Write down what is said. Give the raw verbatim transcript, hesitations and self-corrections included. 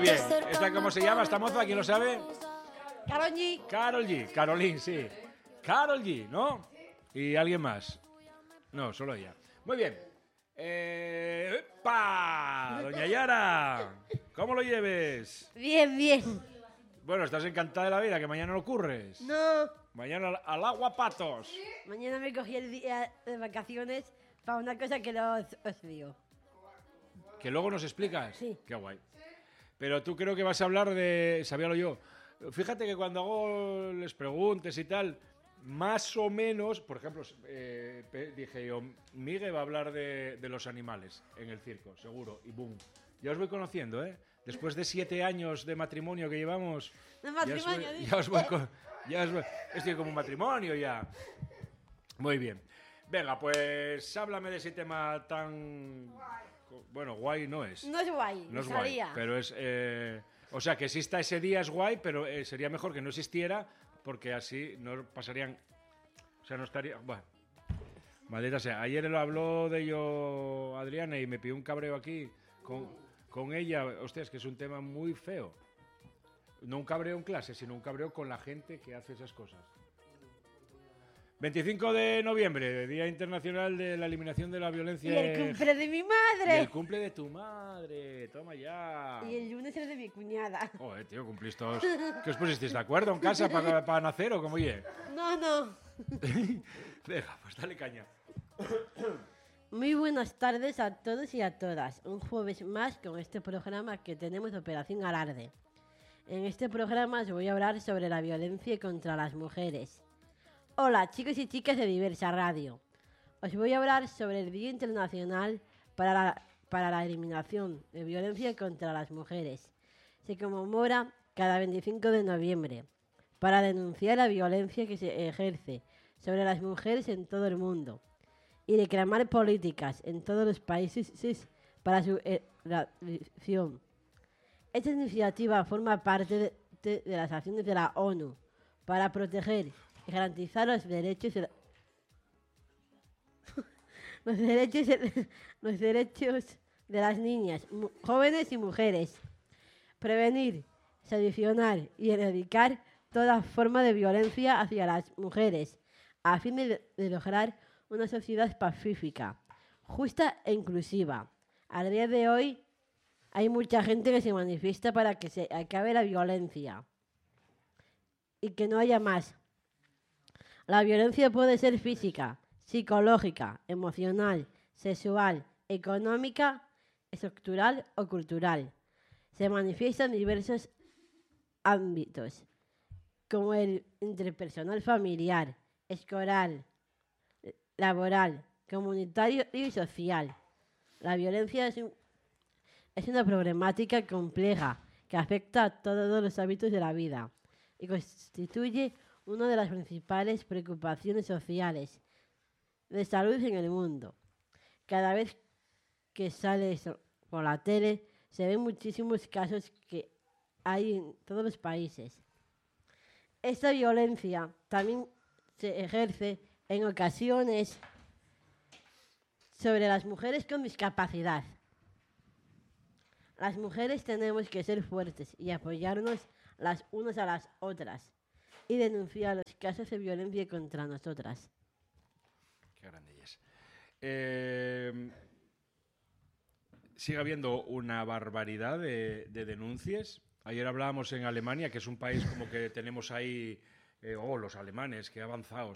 bien. ¿Esta cómo se llama, esta moza? ¿Quién lo sabe? Karol G. Karol G. Caroline, sí. Karol G, ¿no? ¿Y alguien más? No, solo ella. Muy bien. Eh, ¡epa! Doña Yara, ¿cómo lo lleves? Bien, bien. Bueno, estás encantada de la vida, que mañana no curres. No. Mañana al, al agua patos. Mañana me cogí el día de vacaciones para una cosa que no os, os digo. ¿Que luego nos explicas? Sí. Qué guay. Pero tú creo que vas a hablar de... Sabíalo yo. Fíjate que cuando hago les preguntes y tal, más o menos, por ejemplo, eh, dije yo, Miguel va a hablar de, de los animales en el circo, seguro, y boom. Ya os voy conociendo, ¿eh? Después de siete años de matrimonio que llevamos... De matrimonio, ya os voy, ya os voy, con, ya os voy estoy como un matrimonio ya. Muy bien. Venga, pues háblame de ese tema tan... Bueno, guay no es. No es guay, no es salía. guay, pero es... Eh, o sea, que exista ese día es guay, pero eh, sería mejor que no existiera, porque así no pasarían... O sea, no estaría... Bueno, maldita sea. Ayer lo habló de ello Adriana y me pidió un cabreo aquí con, con ella. Hostia, es que es un tema muy feo. No un cabreo en clase, sino un cabreo con la gente que hace esas cosas. veinticinco de noviembre, Día Internacional de la Eliminación de la Violencia. Y el cumple de mi madre. Y el cumple de tu madre. Toma ya. Y el lunes es de mi cuñada. Joder, tío, cumplís todos. ¿Qué os pusisteis de acuerdo en casa para, para nacer o cómo oye? No, no. Venga, pues dale caña. Muy buenas tardes a todos y a todas. Un jueves más con este programa que tenemos de Operación Alarde. En este programa os voy a hablar sobre la violencia contra las mujeres. Hola, chicos y chicas de Diversa Radio. Os voy a hablar sobre el Día Internacional para la, para la Eliminación de Violencia contra las Mujeres. Se conmemora cada veinticinco de noviembre para denunciar la violencia que se ejerce sobre las mujeres en todo el mundo y reclamar políticas en todos los países para su erradicación. Esta iniciativa forma parte de, de, de las acciones de la ONU para proteger y garantizar los derechos de la, los derechos de, los derechos de las niñas, mu, jóvenes y mujeres, prevenir, solucionar y erradicar toda forma de violencia hacia las mujeres, a fin de, de lograr una sociedad pacífica, justa e inclusiva. A día de hoy hay mucha gente que se manifiesta para que se acabe la violencia y que no haya más. La violencia puede ser física, psicológica, emocional, sexual, económica, estructural o cultural. Se manifiesta en diversos ámbitos, como el interpersonal familiar, escolar, laboral, comunitario y social. La violencia es, un, es una problemática compleja que afecta a todos los hábitos de la vida y constituye una de las principales preocupaciones sociales de salud en el mundo. Cada vez que sale por la tele se ven muchísimos casos que hay en todos los países. Esta violencia también se ejerce en ocasiones sobre las mujeres con discapacidad. Las mujeres tenemos que ser fuertes y apoyarnos las unas a las otras y denunciar los casos de violencia contra nosotras. Qué grande es. Eh, sigue habiendo una barbaridad de, de denuncias. Ayer hablábamos en Alemania, que es un país como que tenemos ahí, eh, oh, los alemanes, qué avanzados